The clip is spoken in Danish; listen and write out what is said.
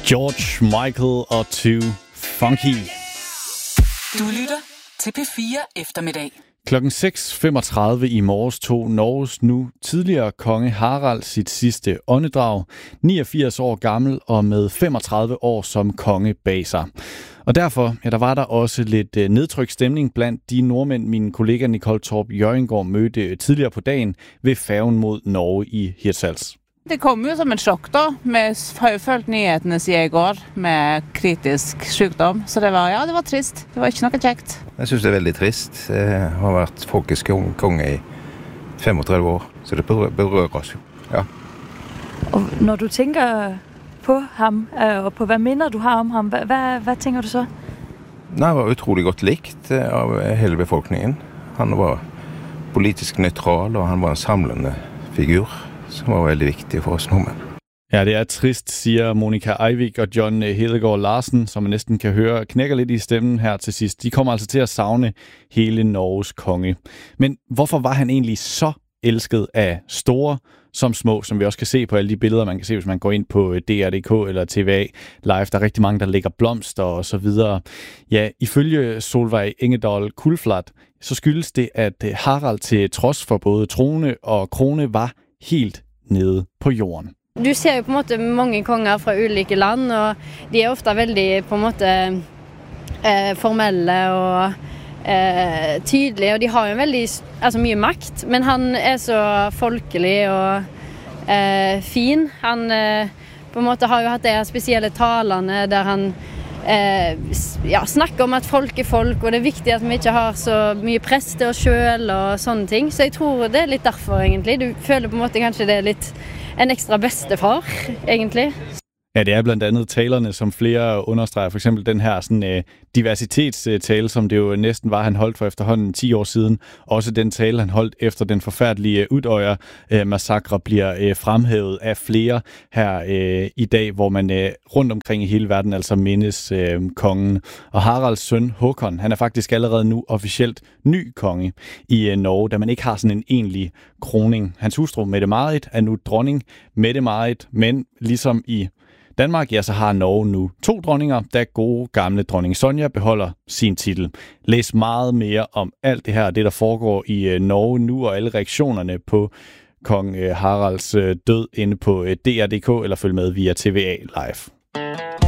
George Michael og Too Funky. Du lytter til P4 Eftermiddag. Klokken 6.35 i morges tog Norges nu tidligere konge Harald sit sidste åndedrag, 89 år gammel og med 35 år som konge bag sig. Og derfor der var der også lidt nedtrykt stemning blandt de nordmænd, min kollega Nicole Torp Jørgengaard mødte tidligere på dagen ved færgen mod Norge i Hirtshals. Det kom jo som et chok da. Vi har jo fulgt nyhetene siden i går med kritisk sykdom. Så det var trist. Det var ikke noe kjekt. Jeg synes det er veldig trist. Jeg har vært folkets konge i 35 år, så det berører oss. Ja. Og når du tænker på ham, og på hvad minder du har om ham, hvad tænker du så? Han var utrolig godt likt av hele befolkningen. Han var politisk neutral, og han var en samlende figur, som var veldig vigtig for oss nordmenn. Ja, det er trist, siger Monica Eivik og John Hedegaard Larsen, som man næsten kan høre knækker lidt i stemmen her til sidst. De kommer altså til at savne hele Norges konge. Men hvorfor var han egentlig så elsket af store som små, som vi også kan se på alle de billeder, man kan se, hvis man går ind på DR.dk eller TVA Live. Der er rigtig mange, der lægger blomster og så videre. Ja, ifølge Solveig Engedal Kulflat, så skyldes det, at Harald til trods for både trone og krone var helt nede på jorden. Du ser jo på en måte mange konger fra ulike land, og de er ofte veldig på en måte formelle og tydelige, og de har jo veldig mye makt, men han er så folkelig og fin. Han på en måte har jo hatt de spesielle talene der han snakker om at folk er folk, og det er viktig at vi ikke har så mye press til oss selv og sånne ting. Så jeg tror det er litt derfor egentlig. Du føler på en måte kanskje det er litt en ekstra bestefar, egentlig. Ja, det er blandt andet talerne, som flere understreger. For eksempel den her sådan, diversitetstale, som det jo næsten var, han holdt for efterhånden 10 år siden. Også den tale, han holdt efter den forfærdelige Utøya-massakre, bliver fremhævet af flere her i dag, hvor man rundt omkring i hele verden altså mindes kongen. Og Haralds søn Håkon, han er faktisk allerede nu officielt ny konge i Norge, da man ikke har sådan en egentlig kroning. Hans hustru Mette-Marit er nu dronning Mette-Marit, men ligesom i Danmark, ja, så har Norge nu 2 dronninger, da gode gamle dronning Sonja beholder sin titel. Læs meget mere om alt det her, det der foregår i Norge nu, og alle reaktionerne på kong Haralds død inde på DR.dk, eller følg med via TVA Live.